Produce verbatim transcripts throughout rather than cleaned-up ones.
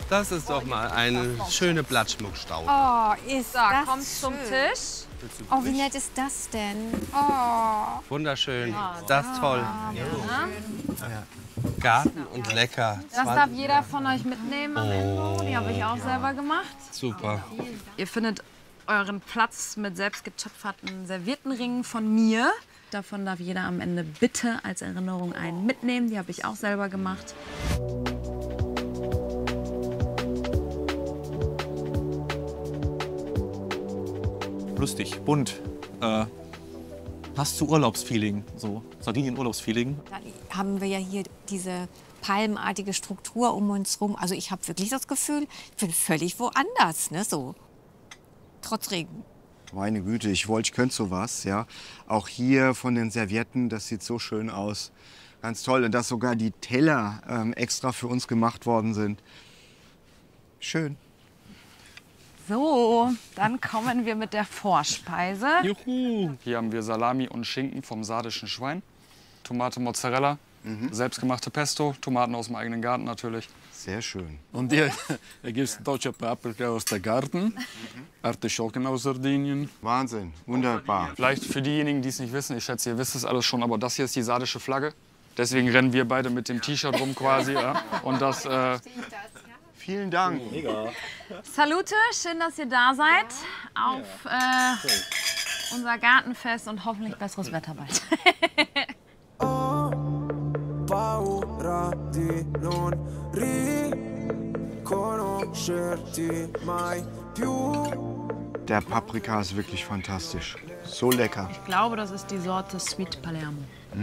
Das ist doch mal eine schöne Blattschmuckstaude. Oh, ist So, das kommt schön. zum Tisch. Oh, wie nett ist das denn? Oh. Wunderschön. Ist das toll. Ja. Garten und lecker. Das darf jeder von euch mitnehmen am Ende. Die habe ich auch selber gemacht. Super. Ihr findet euren Platz mit selbstgetöpferten Serviettenringen von mir. Davon darf jeder am Ende bitte als Erinnerung einen mitnehmen. Die habe ich auch selber gemacht. Lustig, bunt. Äh, passt zu Urlaubsfeeling, so Sardinien-Urlaubsfeeling. Dann haben wir ja hier diese palmenartige Struktur um uns rum. Also ich habe wirklich das Gefühl, ich bin völlig woanders, ne, so. Trotz Regen. Meine Güte, ich wollte, ich könnte sowas, ja. Auch hier von den Servietten, das sieht so schön aus. Ganz toll. Und dass sogar die Teller ähm, extra für uns gemacht worden sind. Schön. So, dann kommen wir mit der Vorspeise. Juhu. Hier haben wir Salami und Schinken vom sardischen Schwein. Tomate Mozzarella, selbstgemachte Pesto, Tomaten aus dem eigenen Garten natürlich. Sehr schön. Und hier, hier gibt es deutsche Paprika aus der Garten, Artischocken aus Sardinien. Wahnsinn, wunderbar. Vielleicht für diejenigen, die es nicht wissen, ich schätze, ihr wisst es alles schon, aber das hier ist die sardische Flagge. Deswegen rennen wir beide mit dem T-Shirt rum quasi. Ja. Und das, äh, Vielen Dank. Salute, schön, dass ihr da seid auf äh, unser Gartenfest und hoffentlich besseres Wetter bald. paura di non riconoscerti mai più. Der Paprika ist wirklich fantastisch. So lecker. Ich glaube, das ist die Sorte Sweet Palermo.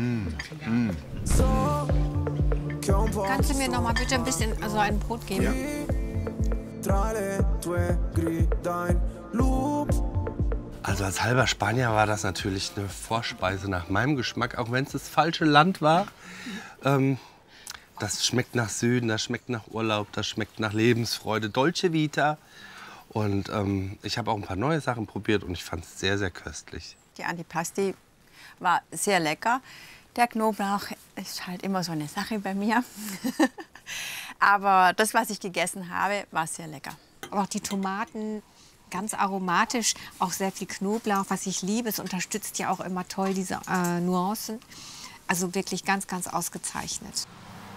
Kannst du mir noch mal bitte ein bisschen, also ein Brot geben? Tra le tue grida in loop. Also als halber Spanier war das natürlich eine Vorspeise nach meinem Geschmack, auch wenn es das falsche Land war. Ähm, das schmeckt nach Süden, das schmeckt nach Urlaub, das schmeckt nach Lebensfreude, Dolce Vita. Und ähm, ich habe auch ein paar neue Sachen probiert und ich fand es sehr, sehr köstlich. Die Antipasti war sehr lecker. Der Knoblauch ist halt immer so eine Sache bei mir. Aber das, was ich gegessen habe, war sehr lecker. Aber auch die Tomaten, ganz aromatisch, auch sehr viel Knoblauch, was ich liebe. Es unterstützt ja auch immer toll diese äh, Nuancen. Also wirklich ganz, ganz ausgezeichnet.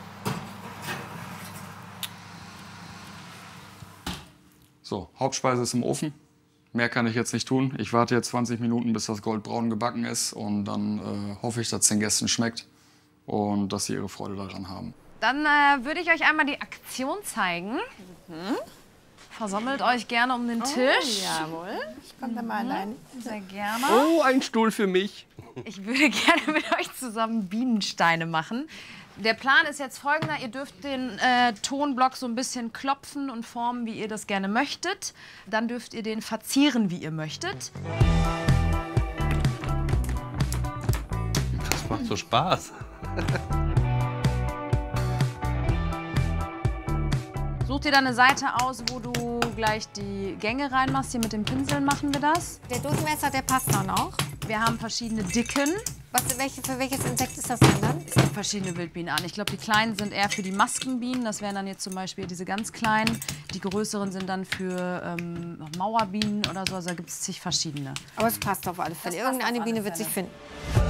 so, Hauptspeise ist im Ofen. Mehr kann ich jetzt nicht tun. Ich warte jetzt zwanzig Minuten, bis das goldbraun gebacken ist. Und dann äh, hoffe ich, dass es den Gästen schmeckt und dass sie ihre Freude daran haben. Dann äh, würde ich euch einmal die Aktion zeigen. Mhm. Versammelt euch gerne um den Tisch. Jawohl, ich komme da mal allein. Sehr gerne. Oh, ein Stuhl für mich. Ich würde gerne mit euch zusammen Bienensteine machen. Der Plan ist jetzt folgender. Ihr dürft den äh, Tonblock so ein bisschen klopfen und formen, wie ihr das gerne möchtet. Dann dürft ihr den verzieren, wie ihr möchtet. Das macht so Spaß. Such dir dann eine Seite aus, wo du gleich die Gänge reinmachst. Hier mit den Pinseln machen wir das. Der Durchmesser, der passt dann auch. Wir haben verschiedene Dicken. Was, welche, für welches Insekt ist das denn dann? Es gibt verschiedene Wildbienen an. Ich glaube, die kleinen sind eher für die Maskenbienen. Das wären dann jetzt zum Beispiel diese ganz kleinen. Die größeren sind dann für ähm, Mauerbienen oder so. Also da gibt es zig verschiedene. Aber es passt auf alle Fälle. Das passt Irgendeine auf alle Biene wird Fälle. sich finden.